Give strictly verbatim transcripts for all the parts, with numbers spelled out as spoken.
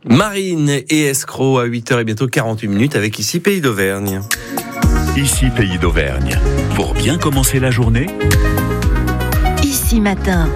Marine et Escroc à huit heures et bientôt quarante-huit minutes avec ici Pays d'Auvergne. Ici Pays d'Auvergne. Pour bien commencer la journée, Ici Matin.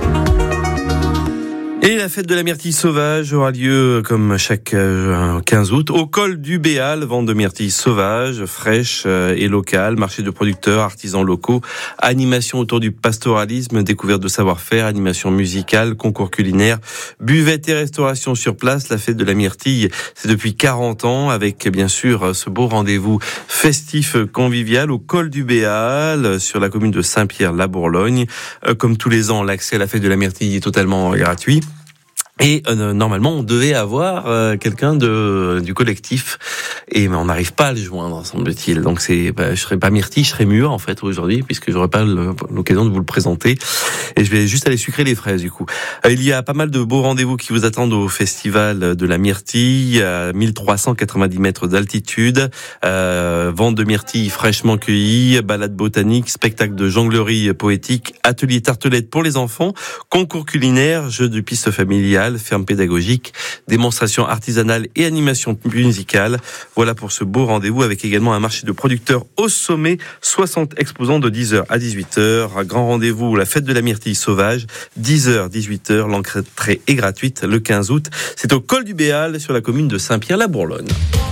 Et la fête de la myrtille sauvage aura lieu, comme chaque quinze août, au col du Béal, vente de myrtilles sauvages, fraîches et locales, marché de producteurs, artisans locaux, animation autour du pastoralisme, découverte de savoir-faire, animation musicale, concours culinaire, buvette et restauration sur place. La fête de la myrtille, c'est depuis quarante ans, avec bien sûr ce beau rendez-vous festif convivial au col du Béal, sur la commune de Saint-Pierre-la-Bourlogne. Comme tous les ans, l'accès à la fête de la myrtille est totalement gratuit. Et euh, normalement, on devait avoir euh, quelqu'un de du collectif, et mais on n'arrive pas à le joindre, semble-t-il. Donc c'est, bah, je serais pas myrtille, je serais mûr en fait aujourd'hui, puisque j'aurais pas le, l'occasion de vous le présenter. Et je vais juste aller sucrer les fraises du coup. Euh, il y a pas mal de beaux rendez-vous qui vous attendent au festival de la myrtille, à mille trois cent quatre-vingt-dix mètres d'altitude. Euh, vente de myrtilles fraîchement cueillies, balade botanique, spectacle de jonglerie poétique, atelier tartelette pour les enfants, concours culinaire, jeux de piste familiale, ferme pédagogique, démonstration artisanale et animation musicale. Voilà pour ce beau rendez-vous avec également un marché de producteurs au sommet, soixante exposants de dix heures à dix-huit heures. Un grand rendez-vous, la fête de la myrtille sauvage, dix heures à dix-huit heures. L'entrée est gratuite le quinze août. C'est au col du Béal sur la commune de Saint-Pierre-la-Bourlogne.